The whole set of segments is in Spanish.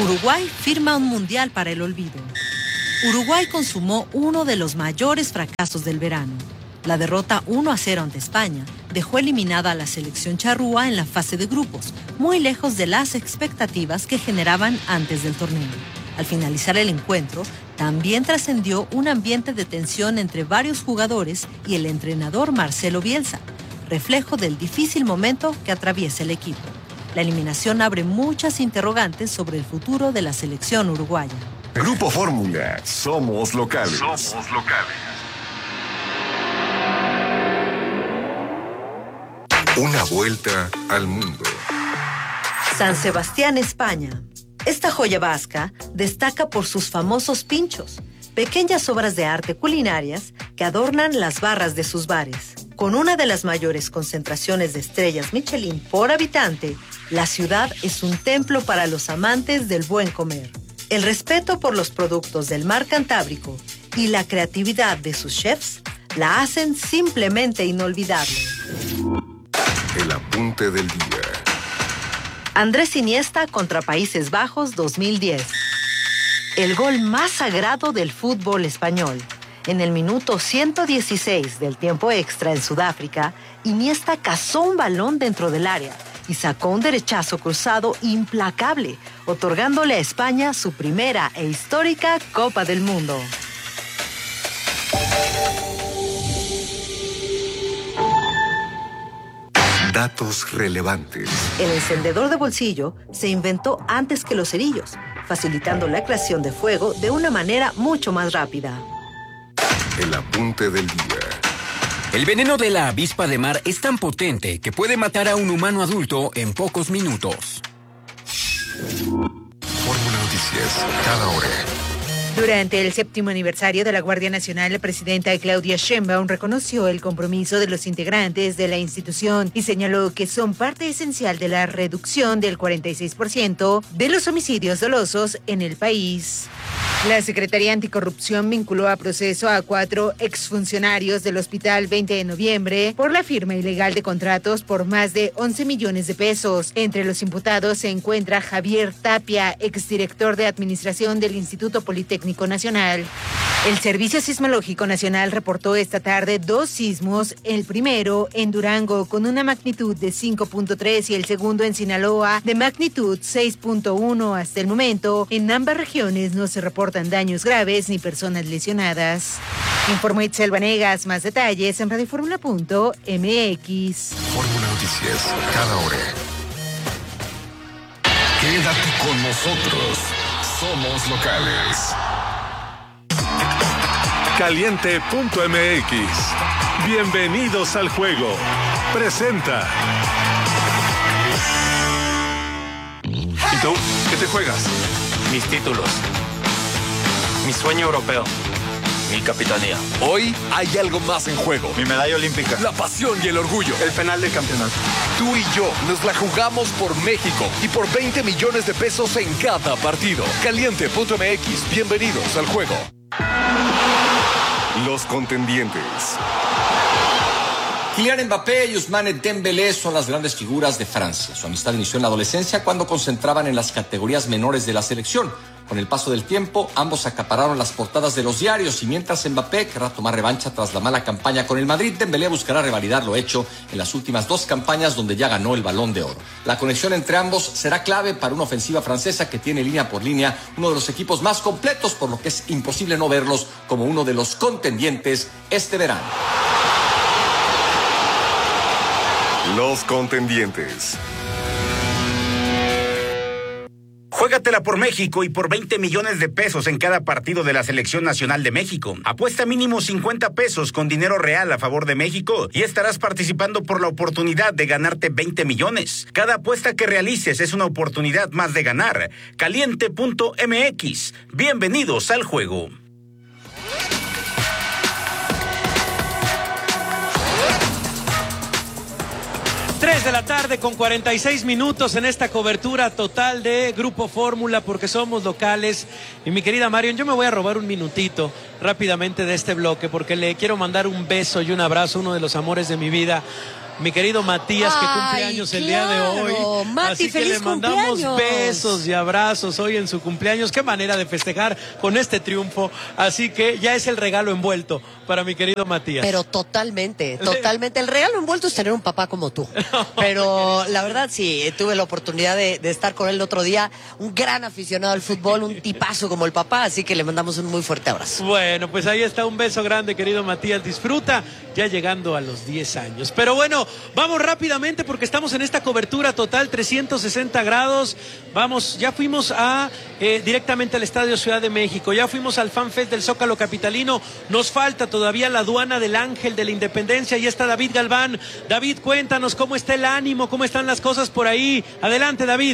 Uruguay firma un mundial para el olvido. Uruguay consumó uno de los mayores fracasos del verano. La derrota 1-0 ante España dejó eliminada a la selección charrúa en la fase de grupos, muy lejos de las expectativas que generaban antes del torneo. Al finalizar el encuentro, también trascendió un ambiente de tensión entre varios jugadores y el entrenador Marcelo Bielsa, reflejo del difícil momento que atraviesa el equipo. La eliminación abre muchas interrogantes sobre el futuro de la selección uruguaya. Grupo Fórmula, somos locales. Somos locales. Una vuelta al mundo. San Sebastián, España. Esta joya vasca destaca por sus famosos pinchos, pequeñas obras de arte culinarias que adornan las barras de sus bares. Con una de las mayores concentraciones de estrellas Michelin por habitante, la ciudad es un templo para los amantes del buen comer. El respeto por los productos del mar Cantábrico y la creatividad de sus chefs la hacen simplemente inolvidable. El apunte del día. Andrés Iniesta contra Países Bajos 2010. El gol más sagrado del fútbol español. En el minuto 116 del tiempo extra en Sudáfrica, Iniesta cazó un balón dentro del área y sacó un derechazo cruzado implacable, otorgándole a España su primera e histórica Copa del Mundo. Datos relevantes. El encendedor de bolsillo se inventó antes que los cerillos, facilitando la creación de fuego de una manera mucho más rápida. El apunte del día. El veneno de la avispa de mar es tan potente que puede matar a un humano adulto en pocos minutos. Fórmula Noticias, cada hora. Durante el 7º aniversario de la Guardia Nacional, la presidenta Claudia Sheinbaum reconoció el compromiso de los integrantes de la institución y señaló que son parte esencial de la reducción del 46% de los homicidios dolosos en el país. La Secretaría Anticorrupción vinculó a proceso a 4 exfuncionarios del Hospital 20 de Noviembre por la firma ilegal de contratos por más de 11 millones de pesos. Entre los imputados se encuentra Javier Tapia, exdirector de Administración del Instituto Politécnico Nacional. El Servicio Sismológico Nacional reportó esta tarde 2 sismos, el primero en Durango con una magnitud de 5.3 y el segundo en Sinaloa de magnitud 6.1. Hasta el momento, en ambas regiones no se reportan daños graves ni personas lesionadas. Informó Itzel Vanegas, más detalles en radioformula.mx. Fórmula Noticias, cada hora. Quédate con nosotros. Somos locales. Caliente.mx. Bienvenidos al juego. Presenta. ¿Y tú? ¿Qué te juegas? Mis títulos. Mi sueño europeo. Mi capitanía. Hoy hay algo más en juego. Mi medalla olímpica. La pasión y el orgullo. El penal del campeonato. Tú y yo nos la jugamos por México y por 20 millones de pesos en cada partido. Caliente.mx. Bienvenidos al juego. Los contendientes. Kylian Mbappé y Ousmane Dembélé son las grandes figuras de Francia. Su amistad inició en la adolescencia cuando concentraban en las categorías menores de la selección. Con el paso del tiempo, ambos acapararon las portadas de los diarios y mientras Mbappé querrá tomar revancha tras la mala campaña con el Madrid, Dembélé buscará revalidar lo hecho en las últimas 2 campañas donde ya ganó el Balón de Oro. La conexión entre ambos será clave para una ofensiva francesa que tiene línea por línea uno de los equipos más completos, por lo que es imposible no verlos como uno de los contendientes este verano. Los contendientes. Juégatela por México y por 20 millones de pesos en cada partido de la Selección Nacional de México. Apuesta mínimo 50 pesos con dinero real a favor de México y estarás participando por la oportunidad de ganarte 20 millones. Cada apuesta que realices es una oportunidad más de ganar. Caliente.mx. Bienvenidos al juego. 3 de la tarde con 46 minutos en esta cobertura total de Grupo Fórmula, porque somos locales. Y mi querida Marion, yo me voy a robar un minutito rápidamente de este bloque, porque le quiero mandar un beso y un abrazo a uno de los amores de mi vida, mi querido Matías, que cumple años el día de hoy. Mati, así que feliz le mandamos cumpleaños. besos y abrazos hoy en su cumpleaños. Qué manera de festejar con este triunfo. Así que ya es el regalo envuelto para mi querido Matías. Pero totalmente. El regalo envuelto es tener un papá como tú. Pero la verdad sí, tuve la oportunidad de estar con él el otro día. Un gran aficionado al fútbol, un tipazo como el papá, así que le mandamos un muy fuerte abrazo. Bueno, pues ahí está, un beso grande, querido Matías. Disfruta ya llegando a los 10 años. Pero bueno, vamos rápidamente porque estamos en esta cobertura total 360 grados. Vamos, ya fuimos directamente al Estadio Ciudad de México, ya fuimos al Fan Fest del Zócalo Capitalino. Nos falta todavía la aduana del Ángel de la Independencia. Ahí está David Galván. David, cuéntanos cómo está el ánimo, cómo están las cosas por ahí. Adelante, David.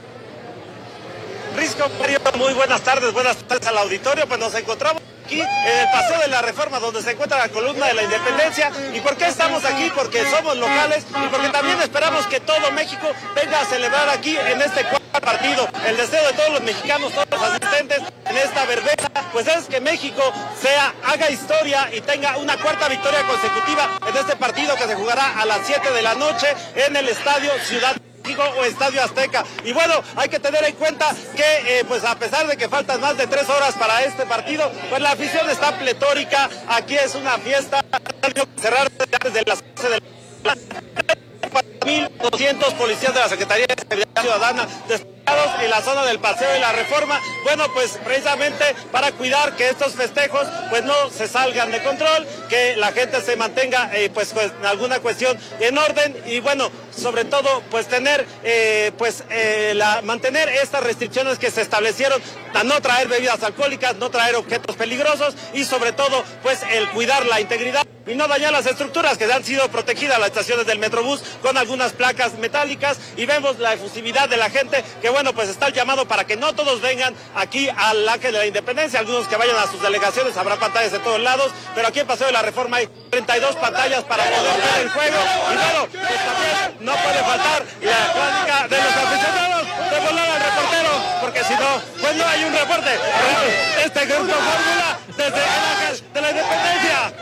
Risco, muy buenas tardes al auditorio. Pues nos encontramos aquí en el Paseo de la Reforma, donde se encuentra la columna de la Independencia. ¿Y por qué estamos aquí? Porque somos locales y porque también esperamos que todo México venga a celebrar aquí en este cuarto partido. El deseo de todos los mexicanos, todos los asistentes en esta verbena, pues es que México haga historia y tenga una cuarta victoria consecutiva en este partido que se jugará a las 7 de la noche en el Estadio Ciudad o Estadio Azteca. Y bueno, hay que tener en cuenta que pues a pesar de que faltan más de 3 horas para este partido, pues la afición está pletórica. Aquí es una fiesta. Cerrar desde las 11 de la 1,200 policías de la Secretaría de Seguridad Ciudadana desplegados en la zona del Paseo de la Reforma. Bueno, pues precisamente para cuidar que estos festejos pues no se salgan de control, que la gente se mantenga pues en alguna cuestión en orden y bueno, sobre todo pues tener mantener estas restricciones que se establecieron, a no traer bebidas alcohólicas, no traer objetos peligrosos y sobre todo pues el cuidar la integridad y no dañar las estructuras que han sido protegidas, las estaciones del Metrobús con algunas placas metálicas, y vemos la efusividad de la gente que bueno pues está el llamado para que no todos vengan aquí al Ángel de la Independencia, algunos que vayan a sus delegaciones, habrá pantallas de todos lados, pero aquí en Paseo de la Reforma hay 32 pantallas para poder ver el juego y bueno, pues también no puede faltar la crónica de los aficionados de volar al reportero, porque si no, pues no hay un reporte. Este grupo Fórmula desde el Ángel de la Independencia.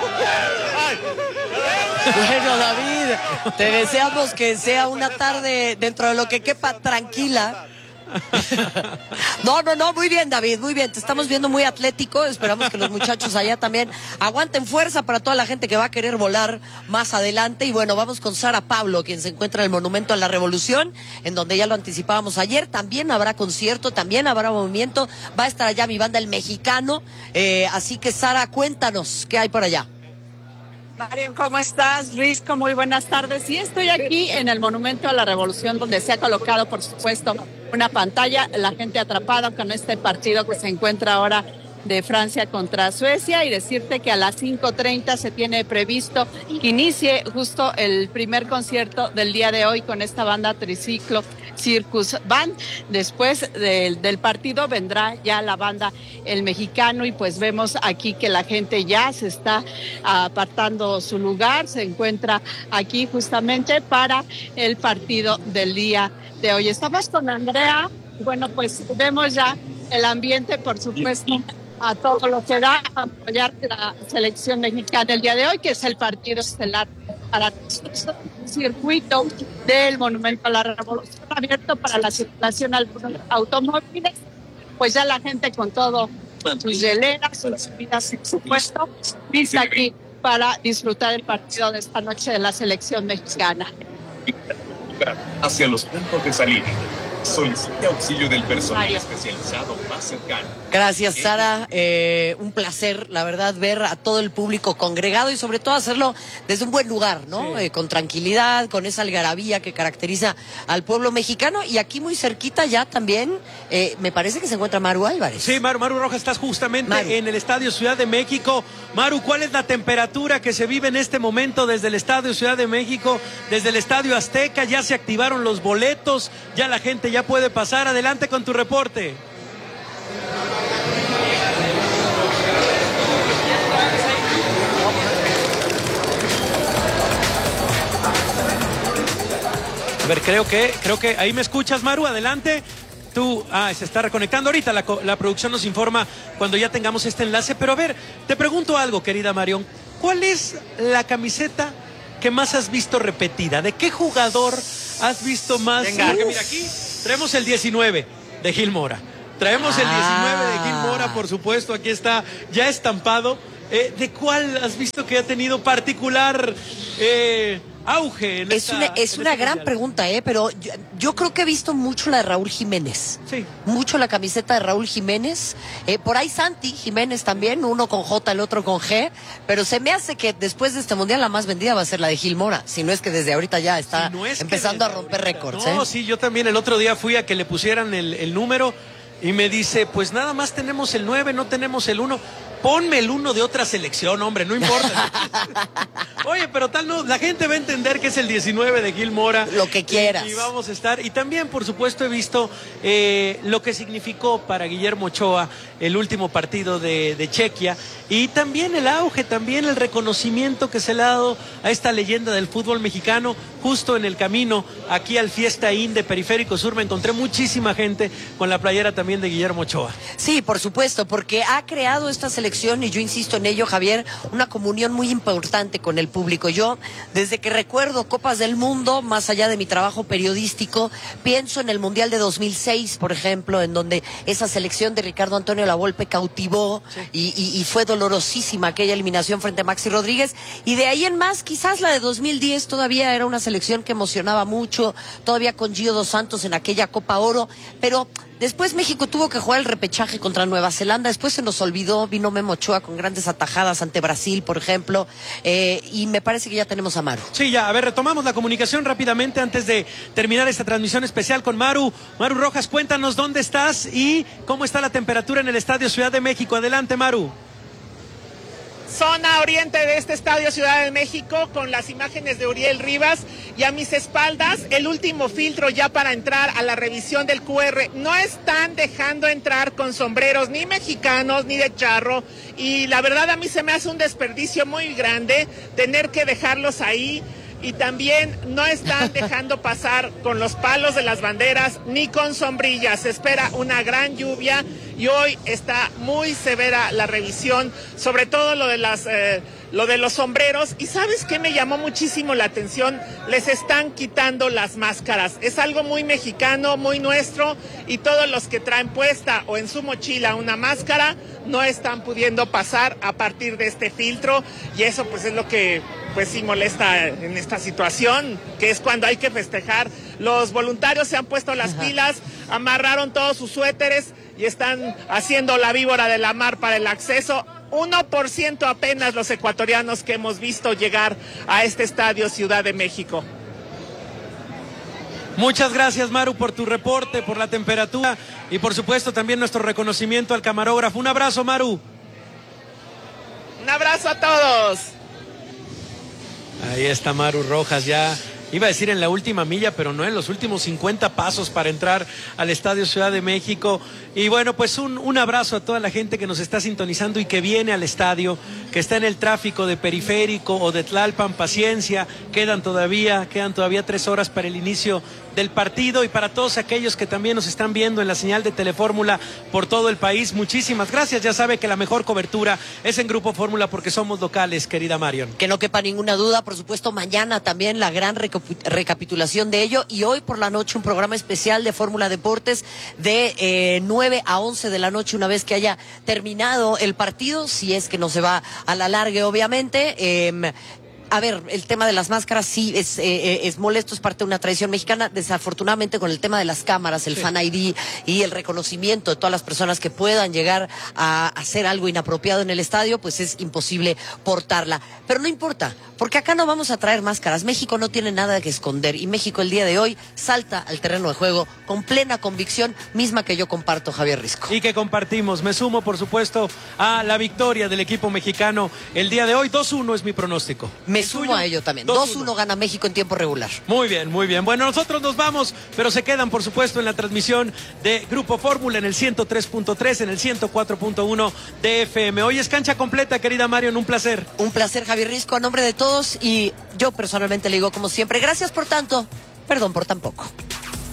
Bueno, David, te deseamos que sea una tarde dentro de lo que quepa tranquila. No, muy bien, David, muy bien, te estamos viendo muy atlético. Esperamos que los muchachos allá también aguanten fuerza para toda la gente que va a querer volar más adelante. Y bueno, vamos con Sara Pablo, quien se encuentra en el Monumento a la Revolución, en donde ya lo anticipábamos ayer. También habrá concierto, también habrá movimiento, va a estar allá mi banda El Mexicano, así que Sara, cuéntanos qué hay por allá. Mario, ¿cómo estás? Risco, muy buenas tardes. Sí, estoy aquí en el Monumento a la Revolución, donde se ha colocado, por supuesto, una pantalla, la gente atrapada con este partido que se encuentra ahora de Francia contra Suecia, y decirte que a las 5:30 se tiene previsto que inicie justo el primer concierto del día de hoy con esta banda Triciclo Circus Band. Después del partido vendrá ya la banda El Mexicano, y pues vemos aquí que la gente ya se está apartando su lugar, se encuentra aquí justamente para el partido del día de hoy. Estamos con Andrea, bueno, pues vemos ya el ambiente, por supuesto, a todo lo que da a apoyar la selección mexicana el día de hoy, que es el partido estelar para el circuito del Monumento a la Revolución, abierto para la circulación automóviles. Pues ya la gente con todo, sus hieleras, sus bebidas, por supuesto, lista aquí para disfrutar el partido de esta noche de la selección mexicana. Hacia los puntos de salida. Solicite auxilio del personal especializado más cercano. Gracias, Sara. Un placer, la verdad, ver a todo el público congregado y sobre todo hacerlo desde un buen lugar, ¿no? Sí. Con tranquilidad, con esa algarabía que caracteriza al pueblo mexicano. Y aquí muy cerquita ya también, me parece que se encuentra Maru Álvarez. Sí, Maru Rojas, estás justamente en el Estadio Ciudad de México. Maru, ¿cuál es la temperatura que se vive en este momento desde el Estadio Ciudad de México, desde el Estadio Azteca? Ya se activaron los boletos, ya la gente ya puede pasar. Adelante con tu reporte. A ver, creo que ahí me escuchas, Maru, adelante. Tú, se está reconectando ahorita, la producción nos informa cuando ya tengamos este enlace. Pero a ver, te pregunto algo, querida Marión, ¿cuál es la camiseta que más has visto repetida? ¿De qué jugador has visto más? Venga. Porque mira, aquí traemos el 19 de Gil Mora. Traemos el 19 de Gil Mora, por supuesto, aquí está ya estampado. ¿De cuál has visto que ha tenido particular auge en Es una gran pregunta, pero yo creo que he visto mucho la de Raúl Jiménez. Sí. Mucho la camiseta de Raúl Jiménez. Por ahí Santi Jiménez también, uno con J, el otro con G. Pero se me hace que después de este mundial la más vendida va a ser la de Gil Mora. Si no es que desde ahorita ya está empezando a romper récords. No, sí, yo también el otro día fui a que le pusieran el número y me dice, pues nada más tenemos el 9, no tenemos el 1. Ponme el 1 de otra selección, hombre, no importa. Oye, pero tal no, la gente va a entender que es el 19 de Gil Mora. Lo que quieras. Y vamos a estar. Y también, por supuesto, he visto lo que significó para Guillermo Ochoa el último partido de Chequia. Y también el auge, también el reconocimiento que se le ha dado a esta leyenda del fútbol mexicano. Justo en el camino, aquí al Fiesta In de Periférico Sur, me encontré muchísima gente con la playera también de Guillermo Ochoa. Sí, por supuesto, porque ha creado esta selección, y yo insisto en ello, Javier, una comunión muy importante con el público. Yo, desde que recuerdo Copas del Mundo, más allá de mi trabajo periodístico, pienso en el Mundial de 2006, por ejemplo, en donde esa selección de Ricardo Antonio Lavolpe cautivó, sí, y fue dolorosísima aquella eliminación frente a Maxi Rodríguez, y de ahí en más, quizás la de 2010 todavía era una selección que emocionaba mucho, todavía con Gio dos Santos en aquella Copa Oro, pero después México tuvo que jugar el repechaje contra Nueva Zelanda, después se nos olvidó, vino Memo Ochoa con grandes atajadas ante Brasil, por ejemplo, y me parece que ya tenemos a Maru. Sí, ya, a ver, retomamos la comunicación rápidamente antes de terminar esta transmisión especial con Maru. Maru Rojas, cuéntanos dónde estás y cómo está la temperatura en el Estadio Ciudad de México. Adelante, Maru. Zona oriente de este Estadio Ciudad de México, con las imágenes de Uriel Rivas, y a mis espaldas el último filtro ya para entrar a la revisión del QR. No están dejando entrar con sombreros ni mexicanos ni de charro, y la verdad a mí se me hace un desperdicio muy grande tener que dejarlos ahí. Y también no están dejando pasar con los palos de las banderas ni con sombrillas. Se espera una gran lluvia y hoy está muy severa la revisión, sobre todo lo de los sombreros. ¿Y sabes qué me llamó muchísimo la atención? Les están quitando las máscaras. Es algo muy mexicano, muy nuestro, y todos los que traen puesta o en su mochila una máscara no están pudiendo pasar a partir de este filtro, y eso pues es lo que pues sí molesta en esta situación, que es cuando hay que festejar. Los voluntarios se han puesto las pilas, amarraron todos sus suéteres y están haciendo la víbora de la mar para el acceso. 1% apenas los ecuatorianos que hemos visto llegar a este Estadio Ciudad de México. Muchas gracias, Maru, por tu reporte, por la temperatura y por supuesto también nuestro reconocimiento al camarógrafo. Un abrazo, Maru. Un abrazo a todos. Ahí está Maru Rojas, ya iba a decir en la última milla, pero no, en los últimos 50 pasos para entrar al Estadio Ciudad de México. Y bueno, pues un abrazo a toda la gente que nos está sintonizando y que viene al estadio, que está en el tráfico de Periférico o de Tlalpan. Paciencia, quedan todavía 3 horas para el inicio del partido, y para todos aquellos que también nos están viendo en la señal de Telefórmula por todo el país, muchísimas gracias. Ya sabe que la mejor cobertura es en Grupo Fórmula porque somos locales, querida Marion. Que no quepa ninguna duda, por supuesto, mañana también la gran recapitulación de ello, y hoy por la noche un programa especial de Fórmula Deportes de 9 a 11 de la noche, una vez que haya terminado el partido, si es que no se va a la larga, obviamente. A ver, el tema de las máscaras sí es molesto, es parte de una tradición mexicana. Desafortunadamente, con el tema de las cámaras, el Fan ID y el reconocimiento de todas las personas que puedan llegar a hacer algo inapropiado en el estadio, pues es imposible portarla. Pero no importa, porque acá no vamos a traer máscaras. México no tiene nada que esconder, y México el día de hoy salta al terreno de juego con plena convicción, misma que yo comparto, Javier Risco. Y que compartimos. Me sumo, por supuesto, a la victoria del equipo mexicano el día de hoy. 2-1 es mi pronóstico. Me sumo a ello también. 2-1 gana México en tiempo regular. Muy bien, muy bien. Bueno, nosotros nos vamos, pero se quedan, por supuesto, en la transmisión de Grupo Fórmula en el 103.3, en el 104.1 de FM. Hoy es cancha completa, querida Marion, un placer. Un placer, Javier Risco, a nombre de todos, y yo personalmente le digo, como siempre, gracias por tanto, perdón por tan poco.